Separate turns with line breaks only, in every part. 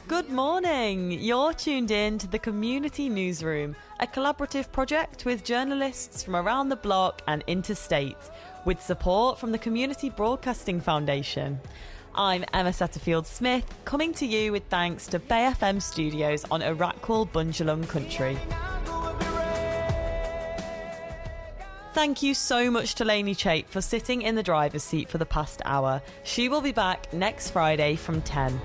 Good morning! You're tuned in to the Community Newsroom, a collaborative project with journalists from around the block and interstate, with support from the Community Broadcasting Foundation. I'm Emma Setterfield-Smith, coming to you with thanks to Bay FM Studios on Irakwal, Bundjalung Country. Thank you so much to Lainey Chape for sitting in the driver's seat for the past hour. She will be back next Friday from 10.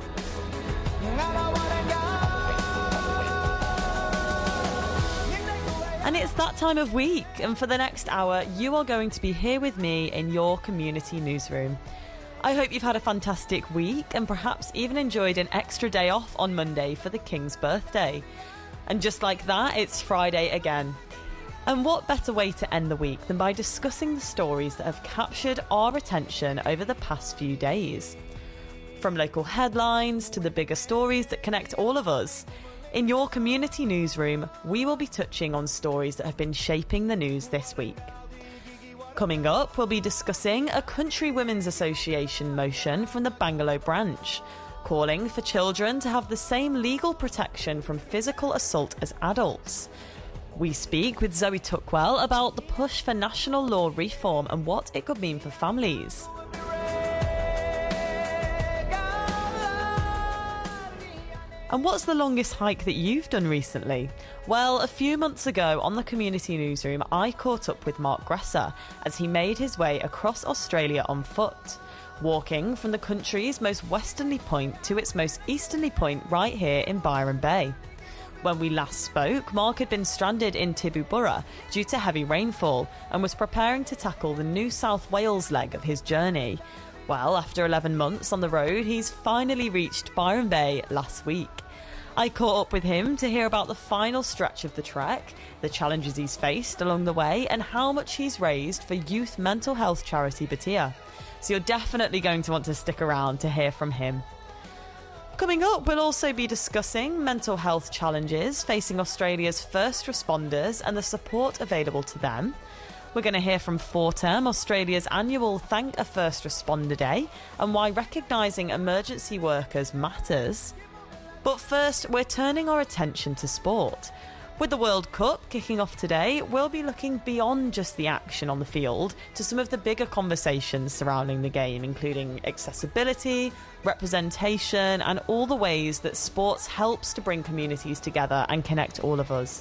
And it's that time of week, and for the next hour, you are going to be here with me in your community newsroom. I hope you've had a fantastic week and perhaps even enjoyed an extra day off on Monday for the King's birthday. And just like that, it's Friday again. And what better way to end the week than by discussing the stories that have captured our attention over the past few days. From local headlines to the bigger stories that connect all of us. In your community newsroom, we will be touching on stories that have been shaping the news this week. Coming up, we'll be discussing a Country Women's Association motion from the Bangalow branch, calling for children to have the same legal protection from physical assault as adults. We speak with Zoe Tuckwell about the push for national law reform and what it could mean for families. And what's the longest hike that you've done recently? Well, a few months ago on the Community Newsroom, I caught up with Mark Gresser as he made his way across Australia on foot, walking from the country's most westerly point to its most easterly point right here in Byron Bay. When we last spoke, Mark had been stranded in Tibooburra due to heavy rainfall and was preparing to tackle the New South Wales leg of his journey. Well, after 11 months on the road, he's finally reached Byron Bay last week. I caught up with him to hear about the final stretch of the trek, the challenges he's faced along the way, and how much he's raised for youth mental health charity Batia. So you're definitely going to want to stick around to hear from him. Coming up, we'll also be discussing mental health challenges facing Australia's first responders and the support available to them. We're going to hear from Forterm, Australia's annual Thank a First Responder Day, and why recognising emergency workers matters. But first, we're turning our attention to sport. With the World Cup kicking off today, we'll be looking beyond just the action on the field to some of the bigger conversations surrounding the game, including accessibility, representation, and all the ways that sports helps to bring communities together and connect all of us.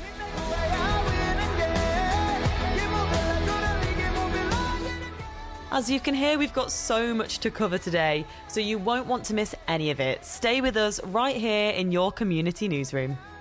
As you can hear, we've got so much to cover today, so you won't want to miss any of it. Stay with us right here in your community newsroom.